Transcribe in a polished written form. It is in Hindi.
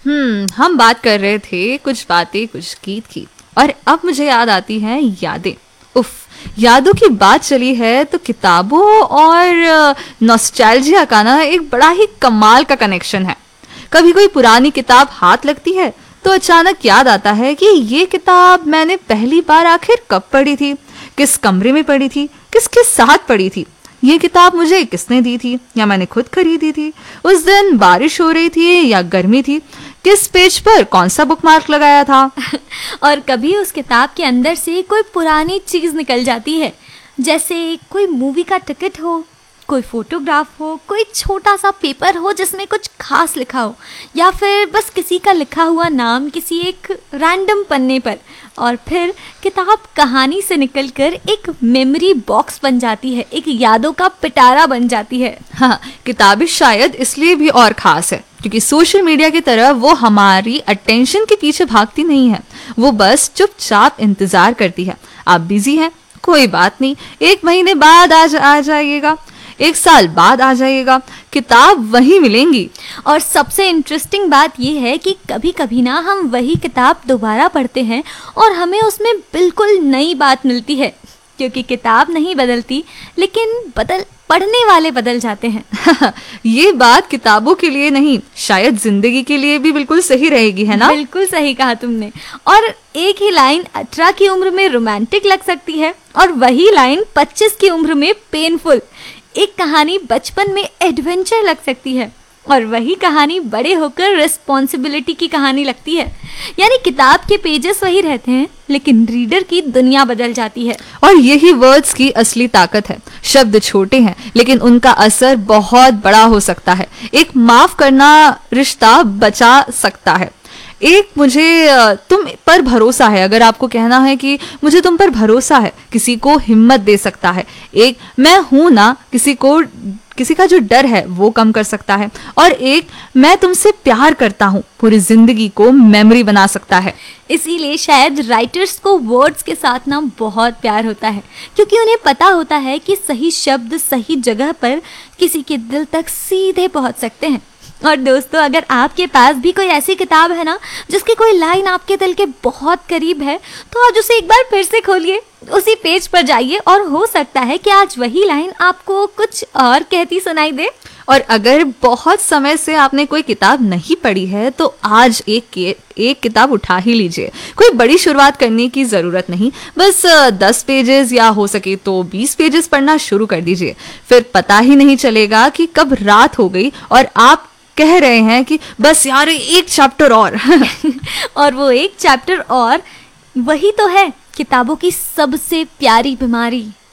हम बात कर रहे थे कुछ बातें कुछ गीत की, और अब मुझे याद आती हैं यादें। उफ, यादों की बात चली है तो किताबों और नॉस्टैल्जिया का ना एक बड़ा ही कमाल का कनेक्शन है। कभी कोई पुरानी किताब हाथ लगती है तो अचानक याद आता है कि ये किताब मैंने पहली बार आखिर कब पढ़ी थी, किस कमरे में पढ़ी थी, किसके साथ पढ़ी थी, ये किताब मुझे किसने दी थी या मैंने खुद खरीदी थी, उस दिन बारिश हो रही थी या गर्मी थी, किस पेज पर कौन सा बुकमार्क लगाया था। और कभी उस किताब के अंदर से कोई पुरानी चीज निकल जाती है, जैसे कोई मूवी का टिकट हो, कोई फोटोग्राफ हो, कोई छोटा सा पेपर हो जिसमें कुछ खास लिखा हो, या फिर बस किसी का लिखा हुआ नाम किसी एक रैंडम पन्ने पर, और फिर किताब कहानी से निकलकर एक मेमोरी बॉक्स बन जाती है, एक यादों का पिटारा बन जाती है। हाँ, किताबें शायद इसलिए भी और खास है क्योंकि सोशल मीडिया की तरह वो हमारी अटेंशन के पीछे भागती नहीं है, वो बस चुपचाप इंतजार करती है। आप बिजी हैं, कोई बात नहीं, 1 महीने बाद आ जाइएगा, 1 साल बाद आ जाइएगा, किताब वही मिलेंगी। और सबसे इंटरेस्टिंग बात यह है कि कभी कभी ना हम वही किताब दोबारा पढ़ते हैं और हमें उसमें बिल्कुल नई बात मिलती है, क्योंकि किताब नहीं बदलती लेकिन पढ़ने वाले बदल जाते हैं। ये बात किताबों के लिए नहीं, शायद जिंदगी के लिए भी बिल्कुल सही रहेगी, है ना? बिल्कुल सही कहा तुमने। और एक ही लाइन 18 की उम्र में रोमांटिक लग सकती है और वही लाइन 25 की उम्र में पेनफुल। एक कहानी बचपन में एडवेंचर लग सकती है और वही कहानी बड़े होकर रिस्पॉन्सिबिलिटी की कहानी लगती है। यानी किताब के पेजेस वही रहते हैं लेकिन रीडर की दुनिया बदल जाती है। और यही वर्ड्स की असली ताकत है। शब्द छोटे हैं लेकिन उनका असर बहुत बड़ा हो सकता है। एक माफ करना रिश्ता बचा सकता है। एक मुझे तुम पर भरोसा है, अगर आपको कहना है कि मुझे तुम पर भरोसा है, किसी को हिम्मत दे सकता है। एक मैं हूं ना, किसी का जो डर है वो कम कर सकता है। और एक मैं तुमसे प्यार करता हूँ पूरी जिंदगी को मेमोरी बना सकता है। इसीलिए शायद राइटर्स को वर्ड्स के साथ ना बहुत प्यार होता है, क्योंकि उन्हें पता होता है कि सही शब्द सही जगह पर किसी के दिल तक सीधे पहुंच सकते हैं। और दोस्तों, अगर आपके पास भी कोई ऐसी किताब है ना जिसकी कोई लाइन आपके दिल के बहुत करीब है, तो आज उसे एक बार फिर से खोलिए, उसी पेज पर जाइए और हो सकता है कि आज वही लाइन आपको कुछ और कहती सुनाई दे। और अगर बहुत समय से आपने कोई किताब नहीं पढ़ी है तो आज एक किताब उठा ही लीजिए। कोई बड़ी शुरुआत करने की ज़रूरत नहीं, बस 10 पेजेस या हो सके तो 20 पेजेस पढ़ना शुरू कर दीजिए। फिर पता ही नहीं चलेगा कि कब रात हो गई और आप कह रहे हैं कि बस यार एक चैप्टर और। और वो एक चैप्टर और वही तो है किताबों की सबसे प्यारी बीमारी।